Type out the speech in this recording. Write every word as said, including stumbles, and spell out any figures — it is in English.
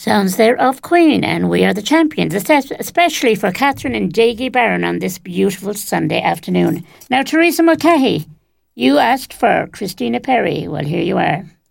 Sounds there of Queen, and we are the champions, especially for Catherine and Daigie Barron on this beautiful Sunday afternoon. Now, Teresa Mulcahy, you asked for Christina Perri. Well, here you are.